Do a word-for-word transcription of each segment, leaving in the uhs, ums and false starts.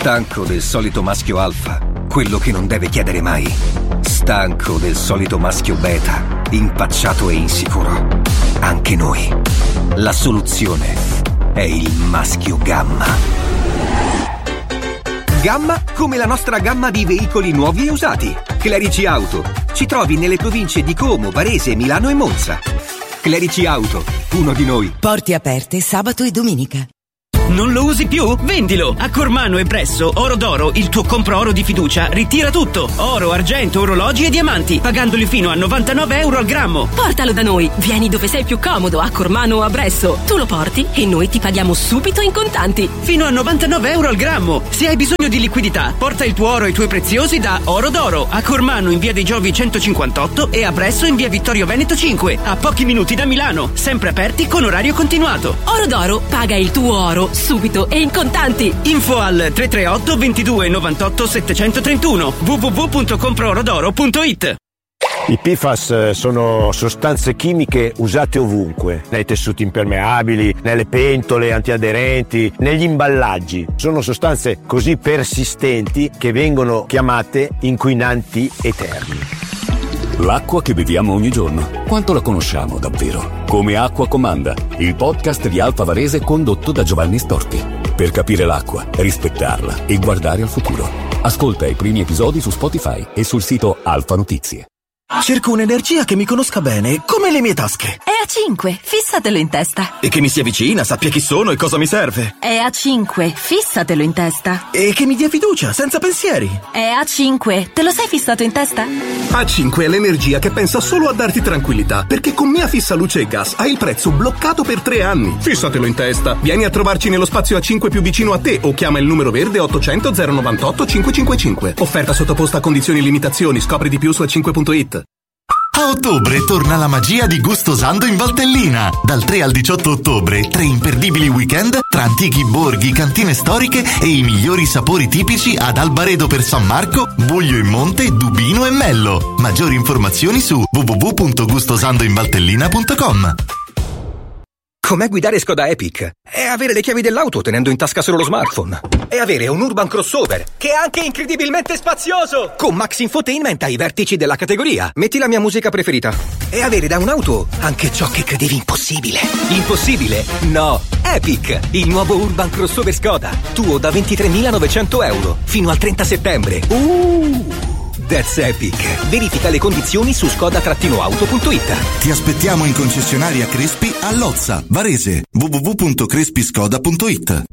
Stanco del solito maschio alfa, quello che non deve chiedere mai. Stanco del solito maschio beta, impacciato e insicuro. Anche noi. La soluzione è il maschio gamma. Gamma come la nostra gamma di veicoli nuovi e usati. Clerici Auto. Ci trovi nelle province di Como, Varese, Milano e Monza. Clerici Auto, uno di noi. Porte aperte sabato e domenica. Non lo usi più? Vendilo! A Cormano e presso Oro d'Oro, il tuo compro oro di fiducia, ritira tutto. Oro, argento, orologi e diamanti, pagandoli fino a novantanove euro al grammo. Portalo da noi, vieni dove sei più comodo, a Cormano o a Bresso. Tu lo porti e noi ti paghiamo subito in contanti. Fino a novantanove euro al grammo. Se hai bisogno di liquidità, porta il tuo oro e i tuoi preziosi da Oro d'Oro, a Cormano in via dei Giovi centocinquantotto e a Bresso in via Vittorio Veneto cinque, a pochi minuti da Milano, sempre aperti con orario continuato. Oro d'Oro, paga il tuo oro subito e in contanti. Info al tre tre otto ventidue novantotto settecentotrentuno w w w punto comproorodoro punto it. I P F A S sono sostanze chimiche usate ovunque, nei tessuti impermeabili, nelle pentole antiaderenti, negli imballaggi. Sono sostanze così persistenti che vengono chiamate inquinanti eterni. L'acqua che beviamo ogni giorno, quanto la conosciamo davvero? Come Acqua Comanda, il podcast di Alfa Varese condotto da Giovanni Storti. Per capire l'acqua, rispettarla e guardare al futuro. Ascolta i primi episodi su Spotify e sul sito Alfa Notizie. Cerco un'energia che mi conosca bene, come le mie tasche. È A cinque, fissatelo in testa. E che mi sia vicina, sappia chi sono e cosa mi serve. È A cinque, fissatelo in testa. E che mi dia fiducia, senza pensieri. È A cinque, te lo sei fissato in testa? A cinque è l'energia che pensa solo a darti tranquillità, perché con Mia Fissa Luce e Gas hai il prezzo bloccato per tre anni. Fissatelo in testa. Vieni a trovarci nello spazio A cinque più vicino a te o chiama il numero verde ottocento zero novantotto cinquecentocinquantacinque. Offerta sottoposta a condizioni e limitazioni. Scopri di più su a cinque punto it. A ottobre torna la magia di Gustosando in Valtellina. Dal tre al diciotto ottobre, tre imperdibili weekend tra antichi borghi, cantine storiche e i migliori sapori tipici ad Albaredo per San Marco, Buglio in Monte, Dubino e Mello. Maggiori informazioni su w w w punto gustosandoinvaltellina punto com. Com'è guidare Skoda Epic? È avere le chiavi dell'auto tenendo in tasca solo lo smartphone. È avere un urban crossover che è anche incredibilmente spazioso, con Max Infotainment ai vertici della categoria. Metti la mia musica preferita. E avere da un'auto anche ciò che credevi impossibile. Impossibile? No. Epic, il nuovo urban crossover Skoda. Tuo da ventitremilanovecento euro fino al trenta settembre. Uh! That's Epic. Verifica le condizioni su skoda auto punto it. Ti aspettiamo in concessionaria Crespi a Lozza, Varese. w w w punto crespiscoda punto it.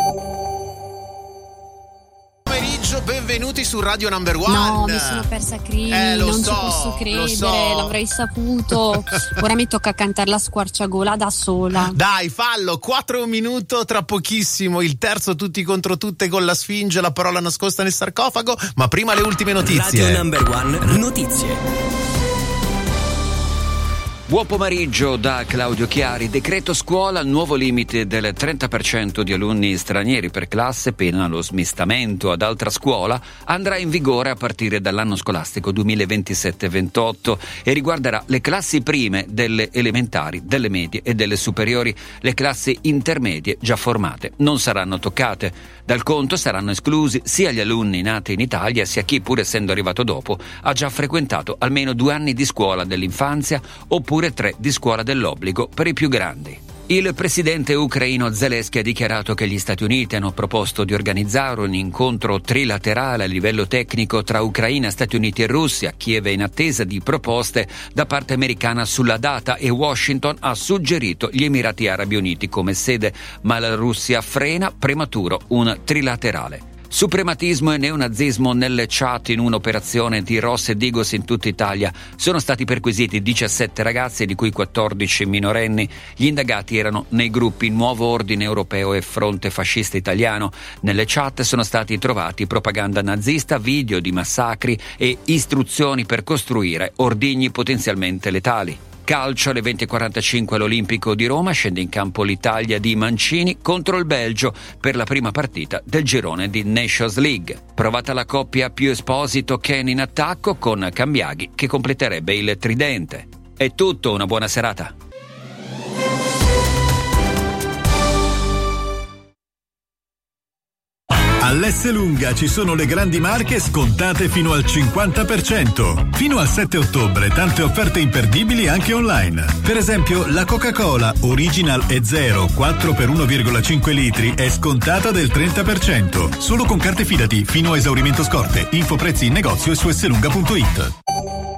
Benvenuti su Radio Number One. No, mi sono persa Crimi, eh, non so, ci posso credere, so. L'avrei saputo. Ora mi tocca cantare la squarciagola da sola. Dai, fallo, quattro minuti tra pochissimo, il terzo tutti contro tutte con la Sfinge, la parola nascosta nel sarcofago, ma prima le ultime notizie. Radio Number One, notizie. Buon pomeriggio da Claudio Chiari. Decreto scuola, nuovo limite del trenta per cento di alunni stranieri per classe, pena lo smistamento ad altra scuola, andrà in vigore a partire dall'anno scolastico duemilaventisette ventotto e riguarderà le classi prime delle elementari, delle medie e delle superiori. Le classi intermedie già formate non saranno toccate. Dal conto saranno esclusi sia gli alunni nati in Italia sia chi, pur essendo arrivato dopo, ha già frequentato almeno due anni di scuola dell'infanzia oppure tre di scuola dell'obbligo per i più grandi. Il presidente ucraino Zelensky ha dichiarato che gli Stati Uniti hanno proposto di organizzare un incontro trilaterale a livello tecnico tra Ucraina, Stati Uniti e Russia. Kiev è in attesa di proposte da parte americana sulla data e Washington ha suggerito gli Emirati Arabi Uniti come sede, ma la Russia frena prematuro un trilaterale. Suprematismo e neonazismo nelle chat in un'operazione di Ross e Digos in tutta Italia. Sono stati perquisiti diciassette ragazze, di cui quattordici minorenni. Gli indagati erano nei gruppi Nuovo Ordine Europeo e Fronte Fascista Italiano. Nelle chat sono stati trovati propaganda nazista, video di massacri e istruzioni per costruire ordigni potenzialmente letali. Calcio, alle venti e quarantacinque all'Olimpico di Roma scende in campo l'Italia di Mancini contro il Belgio per la prima partita del girone di Nations League. Provata la coppia più Esposito Ken in attacco con Cambiaghi che completerebbe il tridente. È tutto, una buona serata. All'Esselunga ci sono le grandi marche scontate fino al cinquanta per cento. Fino al sette ottobre tante offerte imperdibili anche online. Per esempio la Coca-Cola Original e Zero quattro per uno virgola cinque litri è scontata del trenta per cento. Solo con carte Fidati fino a esaurimento scorte. Info prezzi in negozio e su esselunga punto it.